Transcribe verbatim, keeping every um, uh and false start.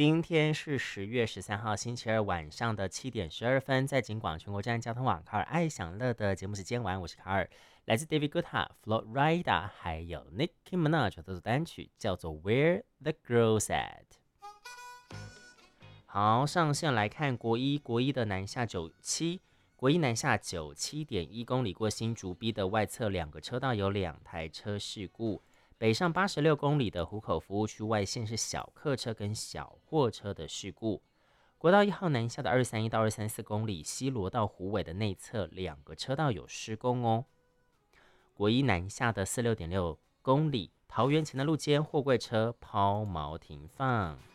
今天是十月十三号星期二晚上的七点十二分，在警广全国站交通网卡尔爱享乐的节目时间，晚我是卡尔，来自 David Guetta、Florida 还有 Nicki Minaj 的这首单曲叫做 Where the Girls At。好，上线来看国一，国一的南下九七，国一南下九七点一公里过新竹 B 的外侧两个车道有两台车事故。北上八十六公里的湖口服务区外线是小客车跟小货车的事故。国道一号南下的二三一到二三四公里，西螺到湖尾的内侧两个车道有施工哦。国一南下的四六点六公里，桃园前的路肩货柜车抛锚停放。